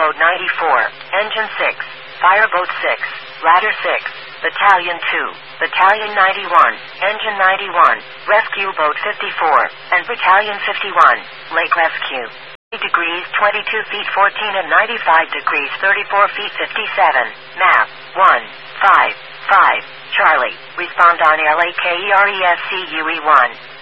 Mode 94, Engine 6, Fireboat 6, Ladder 6, Battalion 2, Battalion 91, Engine 91, Rescue Boat 54, and Battalion 51, Lake Rescue. Degrees 22 feet 14 and 95 degrees 34 feet 57. Map 155 Charlie. Respond on LAKERESCUE 1.